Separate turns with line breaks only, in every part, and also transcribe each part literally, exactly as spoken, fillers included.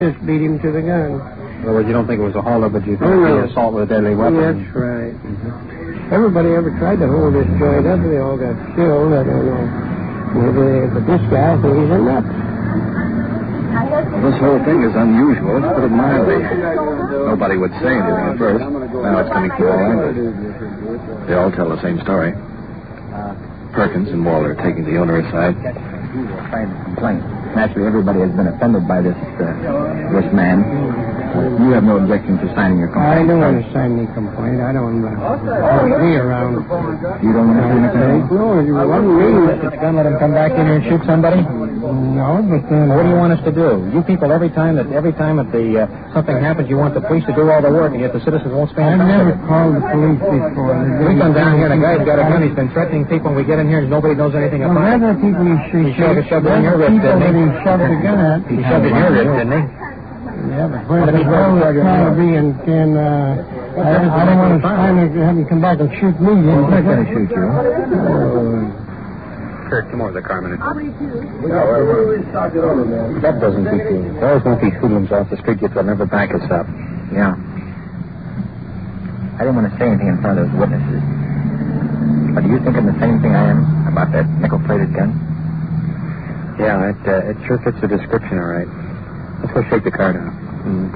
Just beat him to the gun.
In other words, you don't think it was a holdup, but you think
Oh, no.
it was assault with a deadly weapon?
That's right. Mm-hmm. Everybody ever tried to hold this joint up, they all got killed. I don't know. Maybe, but this guy, I think he's a nut.
This whole thing is unusual, to put it mildly. Nobody would say anything at first. Now it's coming from all angles. They all tell the same story. Perkins and Waller taking the owner aside.
Signed the complaint. Naturally, everybody has been offended by this uh, this man. You have no objection to signing your complaint?
I don't want to sign any complaint. I don't want to be around.
You don't want to sign a complaint?
No, it wasn't me.
Did the gun let him come back in here and shoot somebody?
No, but uh,
what do you want us to do? You people, every time that every time that the uh, something happens, you want the police to do all the work, and yet the citizens won't stand.
I've never called the police before.
We come down here, and a guy's got a gun. He's been threatening people, and we get in here, and nobody knows anything
well,
about it.
Well, people he
He shoved, shoved it in your wrist, didn't he?
He shoved the gun at.
He shoved it in your wrist, didn't he?
Yeah, but where's the hell is trying to be and can, uh, I, I don't want to sign it, have him come back and shoot me.
Well, I'm not going to shoot you.
Uh,
Kurt, come over the car a minute.
That doesn't beat the... Those won't be hoodlums off the street. You'll never back us up. Yeah. I didn't want to say anything in front of those witnesses. But are you thinking the same thing I am about that nickel-plated gun?
Yeah, it, uh, it sure fits the description, all right. Let's go shake the car down.
Mm.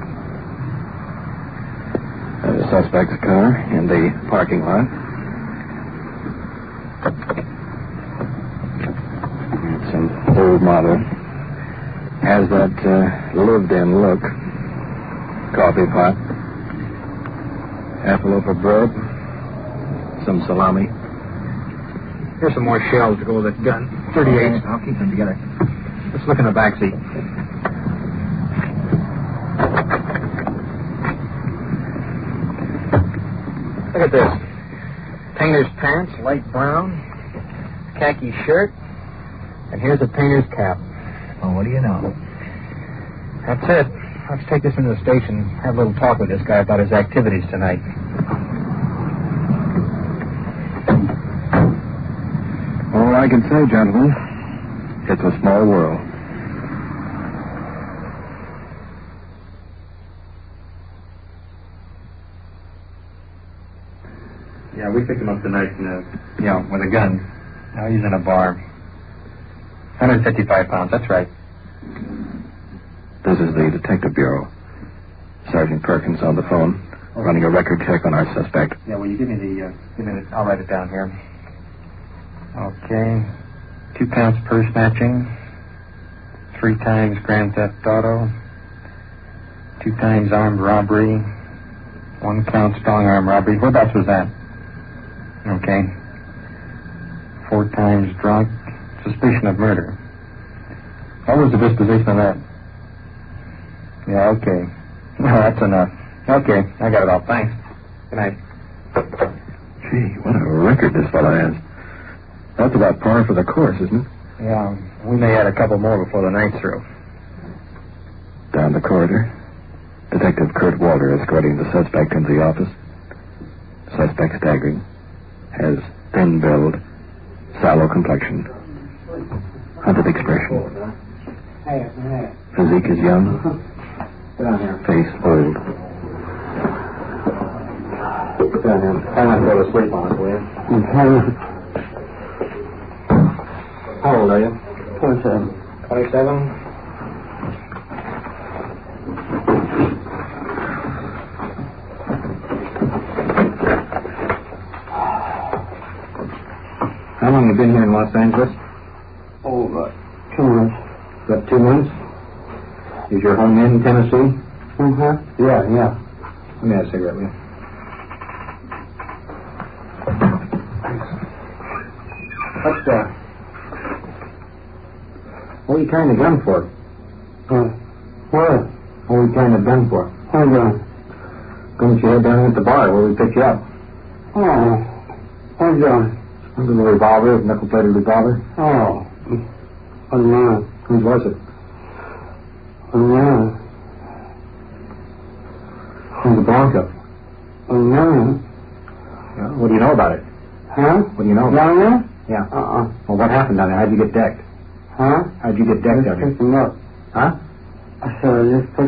Uh, the suspect's car in the parking lot. It's an old model. Has that uh, lived-in look. Coffee pot. Half a loaf of bread. Some salami.
Here's some more shells to go with that gun. thirty-eight.
I'll keep them together.
Let's look in the back seat. Look at this. Painter's pants, light brown. Khaki shirt. And here's a painter's cap.
Oh, what do you know?
That's it. Let's take this into the station, have a little talk with this guy about his activities tonight.
All I can say, gentlemen, it's a small world.
Yeah, we picked him up tonight, in a, you know, with a gun. Now he's in a bar. one hundred fifty-five pounds, that's right.
This is the Detective Bureau. Sergeant Perkins on the phone, running a record check on our suspect.
Yeah, will you give me the, uh, give me the, I'll write it down here. Okay. Two counts purse snatching. Three times grand theft auto. Two times armed robbery. One count strong arm robbery. Whereabouts was that? Okay. Four times drunk. Suspicion of murder. What was the disposition of that? Yeah, okay. Well, that's enough. Okay, I got it all. Thanks. Good night.
Gee, what a record this fellow has. That's about par for the course, isn't it?
Yeah, we may add a couple more before the night's through.
Down the corridor, Detective Kurt Walter escorting the suspect into the office. Suspect staggering. Has thin build, sallow complexion, hunted expression. Physique is young. Face old.
Sit down here. I want to go to sleep on it, will you? How old are you?
twenty-seven.
Twenty-seven? How long have you been here in Los Angeles?
Oh, about two months.
About two months? Is your home in Tennessee?
Uh-huh.
Yeah, yeah. Let me have a cigarette, will you? What's uh What are you carrying a gun for?
Uh, what?
What are you carrying a gun for?
Hold on.
Couldn't you head down at the bar where we picked you up?
Oh, hold on.
A little revolver, a knuckle-plated revolver.
Oh, oh, no.
Whose was it?
Oh, no.
Who's the Bronco?
Oh, no.
Yeah, what do you know about it?
Huh?
What do you know about
Down there?
it? Yeah.
Uh-uh.
Well, what happened down there? How'd you get decked?
Huh?
How'd you get decked down
Just
there?
pick them up.
Huh?
I said, I just picked